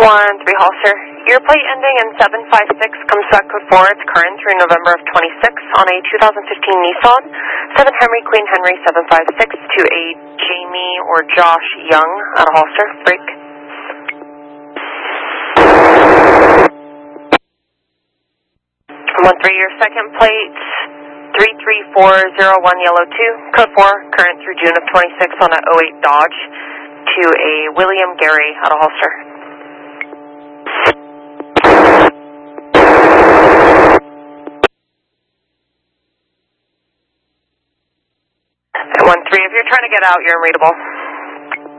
1-3 Holster. Your plate ending in 756 comes back code 4. It's current through November of 26 on a 2015 Nissan. 7 Henry Queen Henry 756 to a Jamie or Josh Young out of Holster. Break. 1-3, your second plate, 33401 Yellow 2, code 4, current through June of 26 on a 08 Dodge to a William Gary out of Holster. 1-3, if you're trying to get out, you're unreadable.